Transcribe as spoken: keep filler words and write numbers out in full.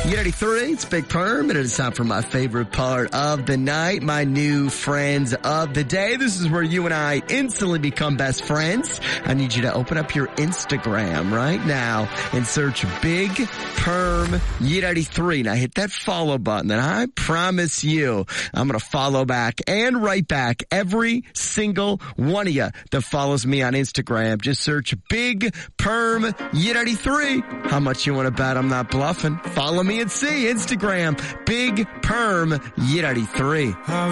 You ready? Three. It's Big Perm, and it is time for my favorite part of the night, my new friends of the day. This is where you and I instantly become best friends. I need you to open up your Instagram right now and search Big Perm You Ready three. Now hit that follow button, and I promise you, I'm going to follow back and write back every single one of you that follows me on Instagram. Just search Big Perm You Ready three. How much you want to bet I'm not bluffing? Follow me and see. Instagram, Big Perm You Ready three.